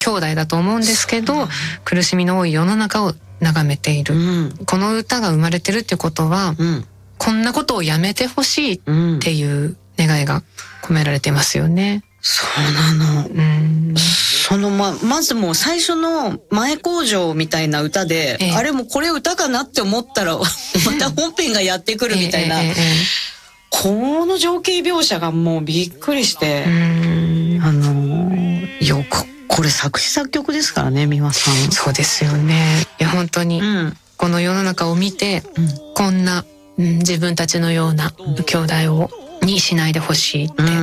兄弟だと思うんですけど、苦しみの多い世の中を眺めている、この歌が生まれてるってことは、こんなことをやめてほしいっていう願いが込められてますよね。 そうなの。まずもう最初の前工場みたいな歌で、あれもこれ歌かなって思ったらまた本編がやってくるみたいな、この情景描写がもうびっくりして、よくこれ作詞作曲ですからね、美輪さん。 そうですよね。いや本当に、この世の中を見て、こんな、自分たちのような兄弟にしないでほしいって